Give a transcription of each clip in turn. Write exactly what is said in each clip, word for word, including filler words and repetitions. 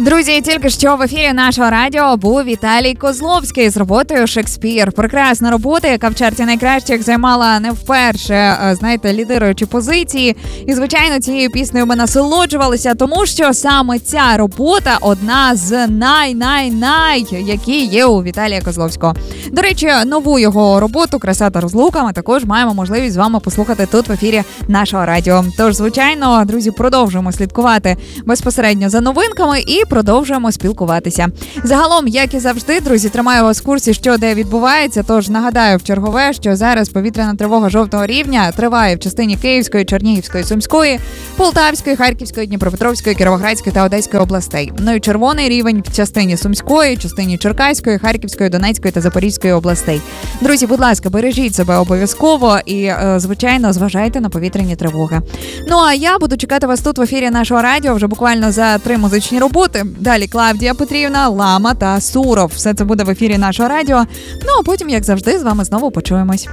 Друзі, тільки що в ефірі нашого радіо був Віталій Козловський з роботою «Шекспір». Прекрасна робота, яка в чарті найкращих займала не вперше, знаєте, лідируючі позиції. І, звичайно, цією піснею ми насолоджувалися, тому що саме ця робота одна з най-най-най, які є у Віталія Козловського. До речі, нову його роботу «Краса та розлука» ми також маємо можливість з вами послухати тут в ефірі нашого радіо. Тож, звичайно, друзі, продовжуємо слідкувати безпосередньо за новинками і продовжуємо спілкуватися. Загалом, як і завжди, друзі, тримаю вас в курсі, що де відбувається. Тож нагадаю в чергове, що зараз повітряна тривога жовтого рівня триває в частині Київської, Чернігівської, Сумської, Полтавської, Харківської, Дніпропетровської, Кіровоградської та Одеської областей. Ну і червоний рівень в частині Сумської, частині Черкаської, Харківської, Донецької та Запорізької областей. Друзі, будь ласка, бережіть себе обов'язково і, звичайно, зважайте на повітряні тривоги. Ну а я буду чекати вас тут в ефірі нашого радіо вже буквально за три музичні роботи. Далі Клавдія Петрівна, Лама та Суров. Все це буде в ефірі нашого радіо. Ну, а потім, як завжди, з вами знову почуємось.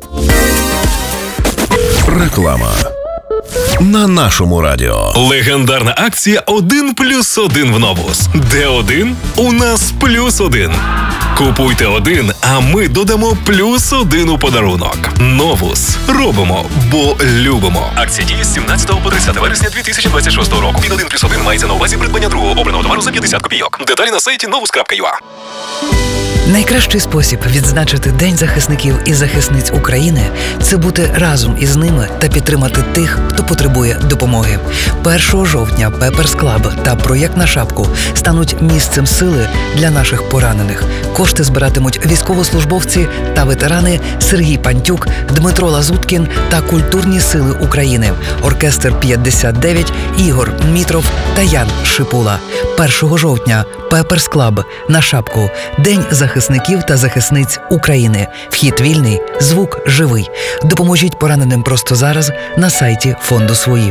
Реклама на нашому радіо. Легендарна акція один плюс один в Новус. Де один? У нас плюс один. Купуйте один, а ми додамо плюс один у подарунок. Новус. Робимо, бо любимо. Акція діє з сімнадцятого по тридцяте вересня дві тисячі двадцять шостого року. Під один плюс один мається на увазі придбання другого обраного товару за п'ятдесят копійок. Деталі на сайті новус крапка ю а. Найкращий спосіб відзначити День захисників і захисниць України – це бути разом із ними та підтримати тих, хто потребує допомоги. першого жовтня Pepper's Club та проєкт «На шапку» стануть місцем сили для наших поранених. Кошти збиратимуть військовослужбовці та ветерани Сергій Пантюк, Дмитро Лазуткін та Культурні сили України, оркестр п'ятдесят дев'ять, Ігор Мітров та Ян Шипула. першого жовтня Pepper's Club, «На шапку», День захисників та захисниць України. Вхід вільний, звук живий. Допоможіть пораненим просто зараз на сайті фонду «Свої».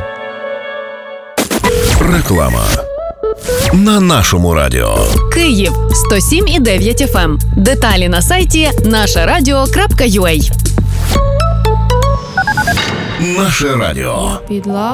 Реклама на нашому радіо. Київ сто сім і дев'ять еф ем. Деталі на сайті наше радіо крапка ю а. Наше радіо. Підла